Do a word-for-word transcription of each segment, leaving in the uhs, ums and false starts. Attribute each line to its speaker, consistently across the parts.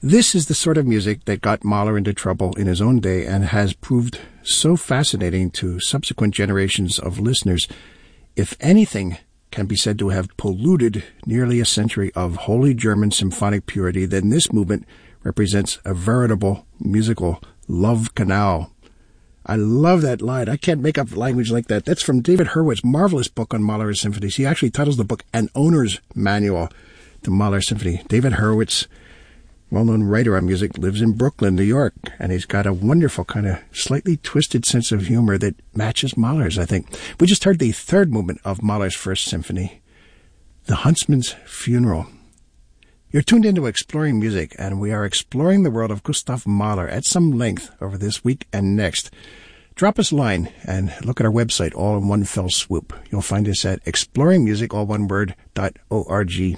Speaker 1: This is the sort of music that got Mahler into trouble in his own day and has proved so fascinating to subsequent generations of listeners. If anything can be said to have polluted nearly a century of holy German symphonic purity, then this movement represents a veritable musical love canal. I love that line. I can't make up language like that. That's from David Hurwitz's marvelous book on Mahler's symphonies. He actually titles the book An Owner's Manual to Mahler Symphony. David Hurwitz, well-known writer on music, lives in Brooklyn, New York, and he's got a wonderful kind of slightly twisted sense of humor that matches Mahler's, I think. We just heard the third movement of Mahler's First Symphony, The Huntsman's Funeral. You're tuned into Exploring Music, and we are exploring the world of Gustav Mahler at some length over this week and next. Drop us a line and look at our website all in one fell swoop. You'll find us at exploring music, all one word, dot org.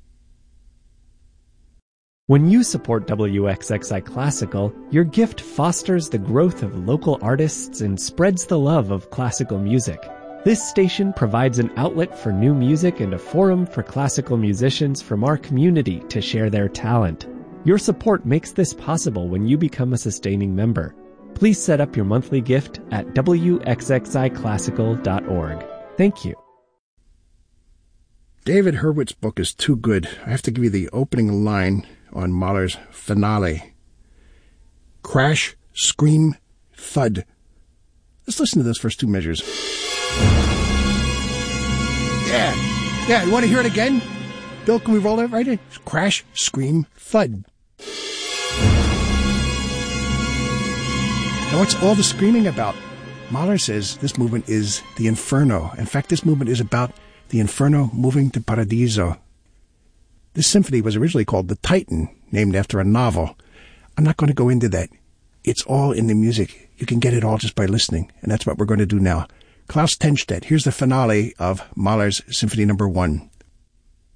Speaker 2: When you support W X X I Classical, your gift fosters the growth of local artists and spreads the love of classical music. This station provides an outlet for new music and a forum for classical musicians from our community to share their talent. Your support makes this possible when you become a sustaining member. Please set up your monthly gift at W X X I classical dot org. Thank you.
Speaker 1: David Hurwitz's book is too good. I have to give you the opening line on Mahler's finale. Crash, scream, thud. Let's listen to those first two measures. Yeah, yeah, you want to hear it again? Bill, can we roll it right in? Crash, scream, thud. Now what's all the screaming about? Mahler says this movement is the Inferno. In fact, this movement is about the Inferno moving to Paradiso. This symphony was originally called The Titan, named after a novel. I'm not going to go into that. It's all in the music. You can get it all just by listening, and that's what we're going to do now. Klaus Tenstedt, here's the finale of Mahler's Symphony Number One.